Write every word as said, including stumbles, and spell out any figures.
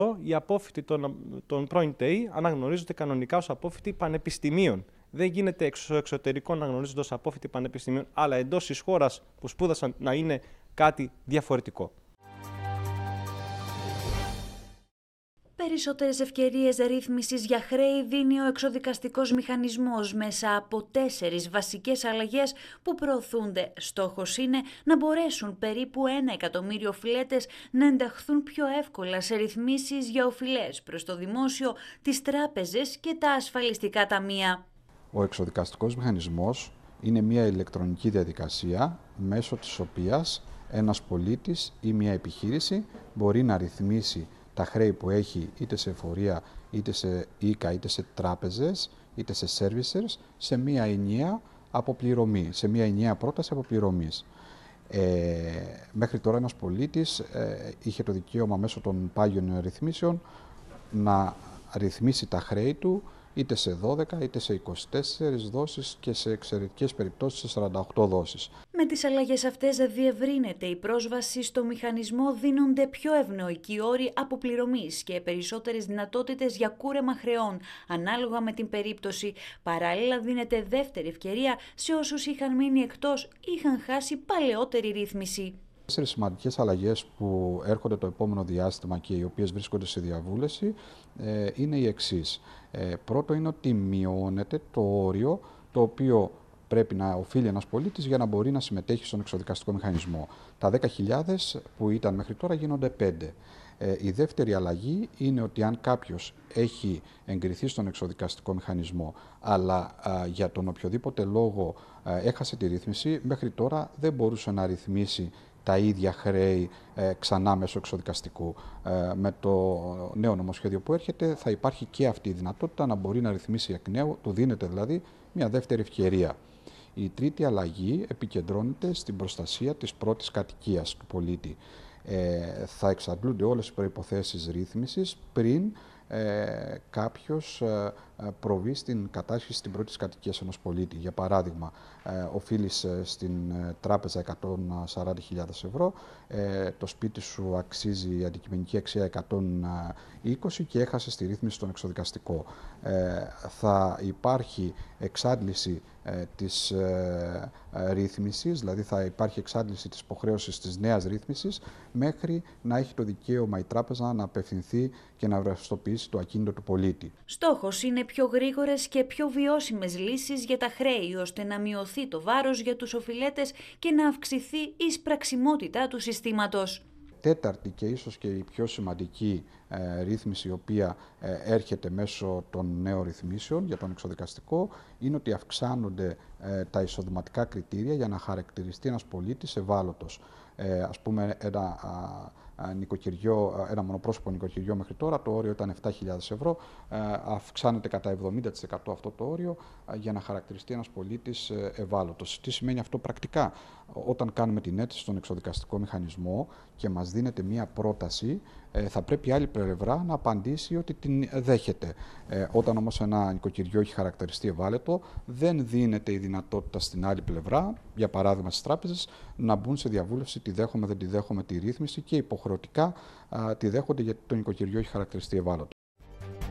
Οι απόφοιτοι των, των πρώην ΤΕΗ αναγνωρίζονται κανονικά ως απόφοιτοι πανεπιστημίων. Δεν γίνεται εξω εξωτερικό να αναγνωρίζονται ως απόφοιτοι πανεπιστημίων, αλλά εντός της χώρας που σπούδασαν να είναι κάτι διαφορετικό. Περισσότερες ευκαιρίες ρύθμισης για χρέη δίνει ο εξοδικαστικός μηχανισμός μέσα από τέσσερις βασικές αλλαγές που προωθούνται. Στόχος είναι να μπορέσουν περίπου ένα εκατομμύριο οφειλέτες να ενταχθούν πιο εύκολα σε ρυθμίσεις για οφειλές προς το δημόσιο, τις τράπεζες και τα ασφαλιστικά ταμεία. Ο εξοδικαστικός μηχανισμός είναι μια ηλεκτρονική διαδικασία μέσω της οποίας ένας πολίτης ή μια επιχείρηση μπορεί να ρυθμίσει τα χρέη που έχει είτε σε εφορία, είτε σε οίκα, είτε σε τράπεζες, είτε σε servicers, σε μία ενιαία αποπληρωμή, σε μία ενιαία πρόταση αποπληρωμής. Ε, μέχρι τώρα ένας πολίτης ε, είχε το δικαίωμα μέσω των πάγιων ρυθμίσεων να ρυθμίσει τα χρέη του είτε σε δώδεκα, είτε σε είκοσι τέσσερις δόσεις και σε εξαιρετικές περιπτώσεις σε σαράντα οκτώ δόσεις. Με τις αλλαγές αυτές διευρύνεται η πρόσβαση στο μηχανισμό, δίνονται πιο ευνοϊκοί όροι αποπληρωμής και περισσότερες δυνατότητες για κούρεμα χρεών, ανάλογα με την περίπτωση. Παράλληλα δίνεται δεύτερη ευκαιρία σε όσους είχαν μείνει εκτός ή είχαν χάσει παλαιότερη ρύθμιση. Τέσσερις σημαντικές αλλαγές που έρχονται το επόμενο διάστημα και οι οποίες βρίσκονται σε διαβούλευση ε, είναι οι εξής. Ε, πρώτο είναι ότι μειώνεται το όριο το οποίο πρέπει να οφείλει ένας πολίτης για να μπορεί να συμμετέχει στον εξοδικαστικό μηχανισμό. Τα δέκα χιλιάδες που ήταν μέχρι τώρα γίνονται πέντε. Ε, η δεύτερη αλλαγή είναι ότι αν κάποιος έχει εγκριθεί στον εξοδικαστικό μηχανισμό αλλά α, για τον οποιοδήποτε λόγο α, έχασε τη ρύθμιση, μέχρι τώρα δεν μπορούσε να ρυθμίσει τα ίδια χρέη ε, ξανά μέσω εξοδικαστικού. Ε, με το νέο νομοσχέδιο που έρχεται θα υπάρχει και αυτή η δυνατότητα να μπορεί να ρυθμίσει εκ νέου, του δίνεται δηλαδή μια δεύτερη ευκαιρία. Η τρίτη αλλαγή επικεντρώνεται στην προστασία της πρώτης κατοικίας του πολίτη. Ε, θα εξαντλούνται όλες οι προϋποθέσεις ρύθμισης πριν ε, κάποιος ε, προβεί στην κατάσχεση στην πρώτη κατοικία ενός πολίτη. Για παράδειγμα, ε, οφείλεις στην ε, τράπεζα εκατόν σαράντα χιλιάδες ευρώ, ε, το σπίτι σου αξίζει η αντικειμενική αξία εκατόν είκοσι και έχασες τη ρύθμιση στον εξοδικαστικό. Ε, θα υπάρχει εξάντληση ε, της ε, ε, ρύθμισης, δηλαδή θα υπάρχει εξάντληση της υποχρέωσης της νέας ρύθμισης μέχρι να έχει το δικαίωμα η τράπεζα να απευθυνθεί και να ρευστοποιήσει το ακίνητο του πολίτη. Στόχος είναι πιο γρήγορες και πιο βιώσιμες λύσεις για τα χρέη, ώστε να μειωθεί το βάρος για τους οφειλέτες και να αυξηθεί η εισπραξιμότητα του συστήματος. Τέταρτη και ίσως και η πιο σημαντική ε, ρύθμιση η οποία ε, έρχεται μέσω των νέων ρυθμίσεων για τον εξοδικαστικό είναι ότι αυξάνονται ε, τα εισοδηματικά κριτήρια για να χαρακτηριστεί ένας πολίτης ευάλωτος. Ε, ας πούμε ένα, α, νοικοκυριό, ένα μονοπρόσωπο νοικοκυριό μέχρι τώρα το όριο ήταν επτά χιλιάδες ευρώ, ε, αυξάνεται κατά εβδομήντα τοις εκατό αυτό το όριο ε, για να χαρακτηριστεί ένας πολίτης ε, ευάλωτος. Τι σημαίνει αυτό πρακτικά? Όταν κάνουμε την αίτηση στον εξοδικαστικό μηχανισμό και μας δίνεται μία πρόταση, ε, θα πρέπει η άλλη πλευρά να απαντήσει ότι την δέχεται. Ε, όταν όμως ένα νοικοκυριό έχει χαρακτηριστεί ευάλωτο, δεν δίνεται η δυνατότητα στην άλλη πλευρά, για παράδειγμα στις τράπεζες, να μπουν σε διαβούλευση τη δέχομαι, δεν τη δέχομαι τη ρύθμιση και υποχρεωτικά α, τη δέχονται γιατί το νοικοκυριό έχει χαρακτηριστεί ευάλωτο.